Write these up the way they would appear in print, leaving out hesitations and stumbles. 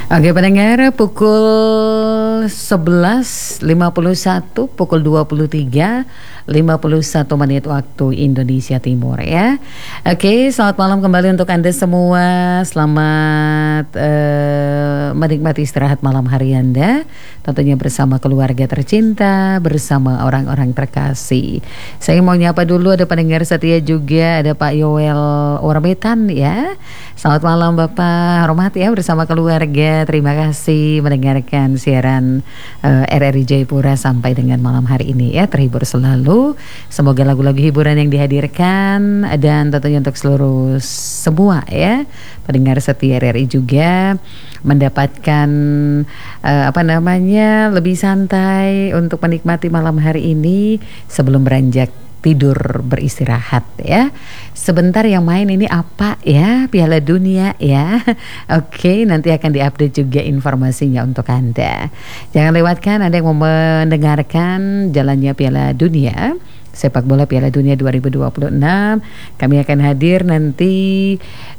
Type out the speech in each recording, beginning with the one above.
Oke pendengar, pukul 11.51, pukul 23.51 waktu Indonesia Timur ya. Oke, selamat malam kembali untuk Anda semua. Selamat menikmati istirahat malam hari Anda, tentunya bersama keluarga tercinta, bersama orang-orang terkasih. Saya mau nyapa dulu, ada pendengar setia juga, ada Pak Yoel Warmetan ya. Selamat malam Bapak, hormat ya bersama keluarga. Terima kasih mendengarkan siaran RRI Jayapura sampai dengan malam hari ini ya. Terhibur selalu. Semoga lagu-lagu hiburan yang dihadirkan dan tentunya untuk seluruh semua ya pendengar setia RRI juga mendapatkan lebih santai untuk menikmati malam hari ini sebelum beranjak tidur beristirahat ya. Sebentar yang main ini apa ya? Piala Dunia ya. Oke, nanti akan diupdate juga informasinya untuk Anda. Jangan lewatkan Anda yang mau mendengarkan jalannya Piala Dunia, sepak bola Piala Dunia 2026. Kami akan hadir nanti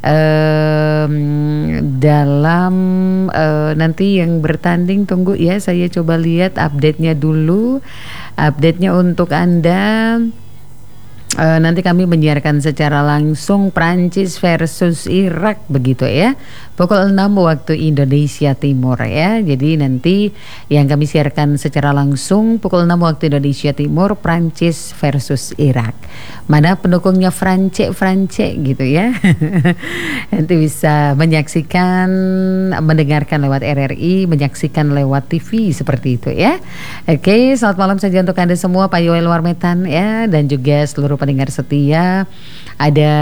dalam nanti yang bertanding. Tunggu ya, saya coba lihat update-nya dulu. Update-nya untuk Anda. Nanti kami menyiarkan secara langsung Prancis versus Irak begitu ya, pukul 6 waktu Indonesia Timur ya. Jadi nanti yang kami siarkan secara langsung pukul 6 waktu Indonesia Timur, Prancis versus Irak. Mana pendukungnya France gitu ya. Nanti bisa menyaksikan, mendengarkan lewat RRI, menyaksikan lewat TV seperti itu ya. Oke, selamat malam saja untuk Anda semua, Pak Yoel Warmetan ya, dan juga seluruh pendengar setia. Ada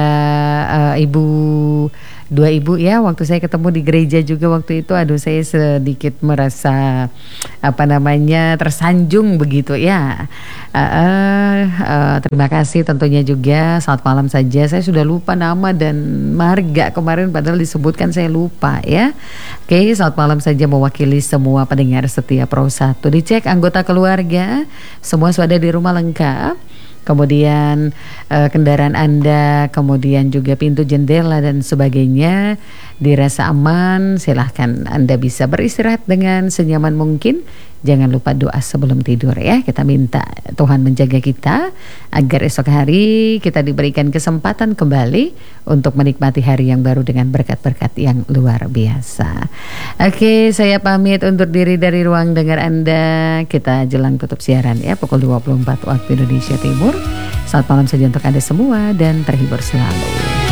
dua ibu ya, waktu saya ketemu di gereja juga waktu itu, aduh saya sedikit merasa tersanjung begitu ya. Terima kasih tentunya juga. Selamat malam saja, saya sudah lupa nama dan marga kemarin padahal disebutkan, saya lupa ya. Oke, selamat malam saja mewakili semua pendengar setia Pro 1. Dicek anggota keluarga semua sudah di rumah lengkap, kemudian kendaraan Anda, kemudian juga pintu jendela dan sebagainya dirasa aman. Silahkan Anda bisa beristirahat dengan senyaman mungkin. Jangan lupa doa sebelum tidur ya. Kita minta Tuhan menjaga kita agar esok hari kita diberikan kesempatan kembali untuk menikmati hari yang baru dengan berkat-berkat yang luar biasa. Oke, saya pamit undur diri dari ruang dengar Anda. Kita jelang tutup siaran ya, pukul 24 waktu Indonesia Timur. Selamat malam saja untuk Anda semua dan terhibur selalu.